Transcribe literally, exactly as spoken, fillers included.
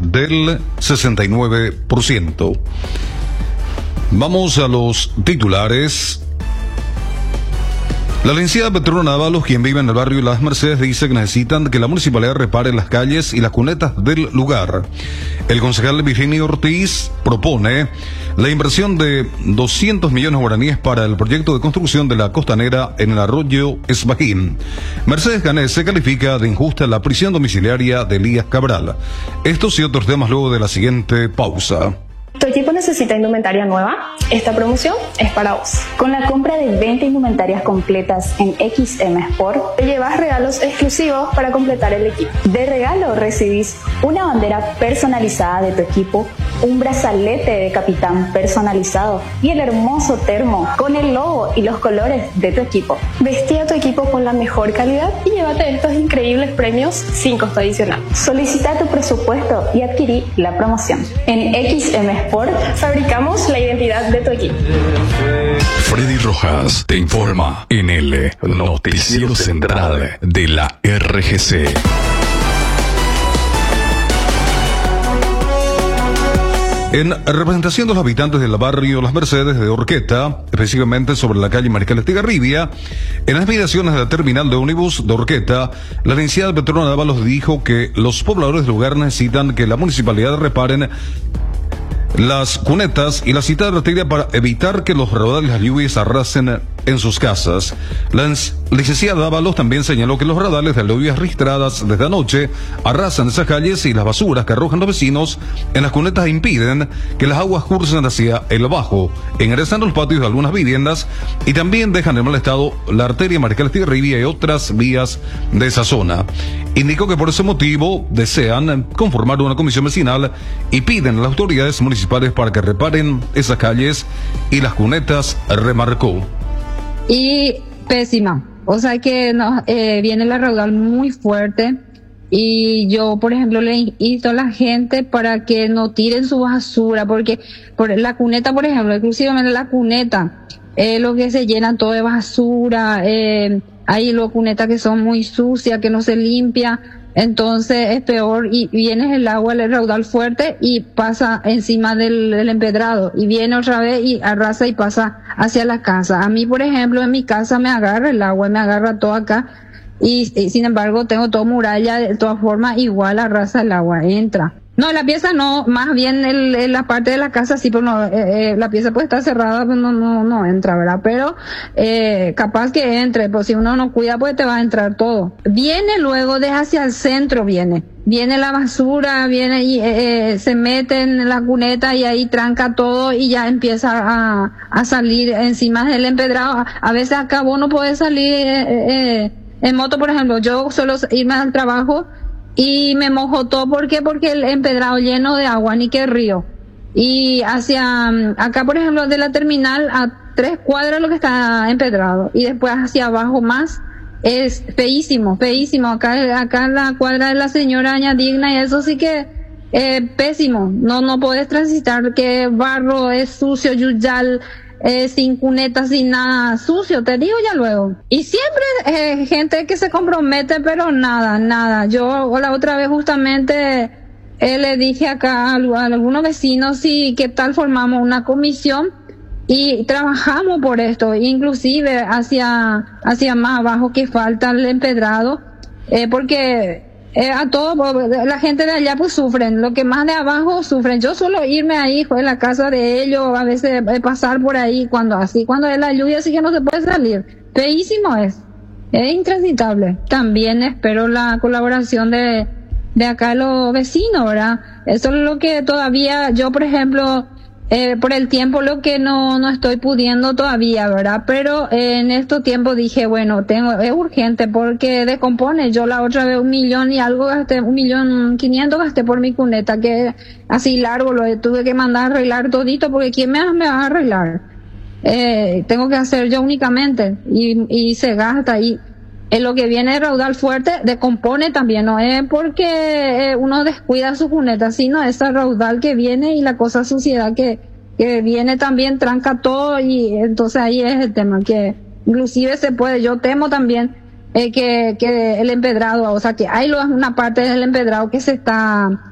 del sesenta y nueve por ciento. Vamos a los titulares. La licenciada Petrona Ábalos, quien vive en el barrio Las Mercedes, dice que necesitan que la municipalidad repare las calles y las cunetas del lugar. El concejal Virginio Ortiz propone la inversión de doscientos millones de guaraníes para el proyecto de construcción de la costanera en el arroyo Esbajín. Mercedes Ganese califica de injusta la prisión domiciliaria de Elías Cabral. Estos y otros temas luego de la siguiente pausa. ¿Tu equipo necesita indumentaria nueva? Esta promoción es para vos. Con la compra de veinte indumentarias completas en X M Sport, te llevas regalos exclusivos para completar el equipo. De regalo recibís una bandera personalizada de tu equipo, un brazalete de capitán personalizado y el hermoso termo con el logo y los colores de tu equipo. Vestí a tu equipo con la mejor calidad y llévate estos increíbles premios sin costo adicional. Solicita tu presupuesto y adquirí la promoción. En X M Sport fabricamos la identidad de tu equipo. Freddy Rojas te informa en el Noticiero Central de la R G C. En representación de los habitantes del barrio Las Mercedes de Orqueta, específicamente sobre la calle Mariscal Estigarribia, en las mediaciones de la terminal de ómnibus de Orqueta, la licenciada Petrona Ábalos dijo que los pobladores del lugar necesitan que la municipalidad reparen las cunetas y la citada arteria para evitar que los raudales de las lluvias arrasen en sus casas. La licenciada Ábalos también señaló que los raudales de las lluvias registradas desde anoche arrasan esas calles y las basuras que arrojan los vecinos en las cunetas impiden que las aguas cursen hacia el bajo, ingresando a los patios de algunas viviendas y también dejan en mal estado la arteria Mariscal Estigarribia y otras vías de esa zona. Indicó que por ese motivo desean conformar una comisión vecinal y piden a las autoridades municipales para que reparen esas calles y las cunetas, remarcó. Y pésima, o sea que no, eh, viene la raudal muy fuerte y yo, por ejemplo, le invito a la gente para que no tiren su basura, porque por la cuneta, por ejemplo, exclusivamente la cuneta, eh, lo que se llenan todo de basura, eh, hay luego cunetas que son muy sucias, que no se limpia. Entonces es peor y viene el agua, el raudal fuerte y pasa encima del, del empedrado y viene otra vez y arrasa y pasa hacia la casa. A mí, por ejemplo, en mi casa me agarra el agua, me agarra todo acá y, y sin embargo tengo todo muralla, de todas formas igual arrasa el agua, entra. No, la pieza no, más bien el, el, la parte de la casa sí, pero no, eh, eh, la pieza puede estar cerrada, pues no, no, no entra, ¿verdad? Pero, eh, capaz que entre, pues si uno no cuida, pues te va a entrar todo. Viene luego de hacia el centro, viene. Viene la basura, viene y eh, eh, se mete en la cuneta y ahí tranca todo y ya empieza a, a salir encima del empedrado. A, a veces acá vos no podés salir, eh, eh, en moto, por ejemplo, yo suelo irme al trabajo y me mojo todo, ¿por qué? Porque el empedrado lleno de agua, ni que río. Y hacia, acá por ejemplo, de la terminal a tres cuadras lo que está empedrado. Y después hacia abajo más, es feísimo, feísimo. Acá, acá en la cuadra de la señora Doña Digna y eso sí que, eh, pésimo. No, no puedes transitar, que barro es sucio, yuyal, Eh, sin cuneta, sin nada, sucio, te digo ya luego. Y siempre eh, gente que se compromete, pero nada, nada. Yo la otra vez justamente eh, le dije acá a, a algunos vecinos si qué tal formamos una comisión y trabajamos por esto, inclusive hacia hacia más abajo que falta el empedrado, eh, porque Eh, a todo, la gente de allá pues sufren, lo que más de abajo sufren. Yo suelo irme ahí, en la casa de ellos, a veces eh, pasar por ahí cuando así, cuando es la lluvia, así que no se puede salir. Feísimo es, es intransitable. También espero la colaboración de, de acá los vecinos, ¿verdad? Eso es lo que todavía, yo por ejemplo, Eh, por el tiempo lo que no no estoy pudiendo todavía, ¿verdad? Pero eh, en estos tiempos dije, bueno, tengo es urgente porque descompone. Yo la otra vez un millón y algo gasté, un millón quinientos gasté por mi cuneta, que así largo lo tuve que mandar a arreglar todito, porque ¿quién me, me va a arreglar? Eh, tengo que hacer yo únicamente y, y se gasta y en lo que viene raudal fuerte descompone también, no es porque eh, uno descuida su cuneta, sino esa raudal que viene y la cosa suciedad que, que viene también tranca todo y entonces ahí es el tema, que inclusive se puede, yo temo también eh, que, que el empedrado, o sea que hay una parte del empedrado que se está